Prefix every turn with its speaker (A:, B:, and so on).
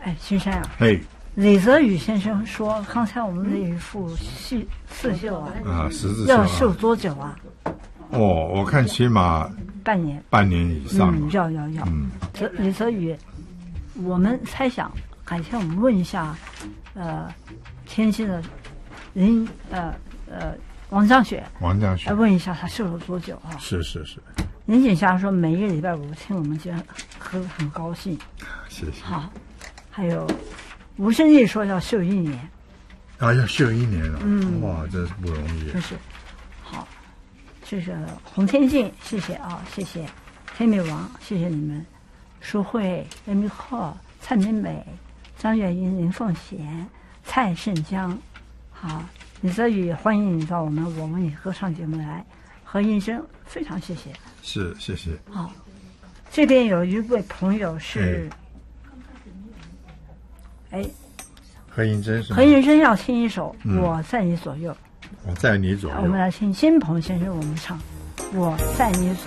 A: 哎，青山啊，
B: 嘿，
A: 李泽宇先生说，刚才我们那一副刺绣啊，
B: 十字绣
A: 要绣多久啊？
B: 哦，我看起码
A: 半年
B: 以上。
A: 要。李泽宇，我们猜想，改天我们问一下，天津的王江雪，来问一下他绣了多久啊？
B: 是。
A: 林锦霞说，每一个礼拜5听我们觉得很高兴，
B: 谢谢。
A: 好，还有吴胜义说要绣1年，
B: 要绣1年了，哇，真是不容易。
A: 就是好，这个洪天静，谢谢啊，谢谢黑美王，谢谢你们，淑慧、雷明鹤、蔡明美、张月英、林凤贤、蔡胜江，好，李泽宇，欢迎你到我们也歌唱节目来。何应生，非常谢谢。
B: 是，谢谢。
A: 好，这边有一位朋友是，
B: 何应真是吗？
A: 何应真要听一首《我在你左右》。
B: 我在你左右。
A: 我们来听新鹏先生我们唱《我在你左右》。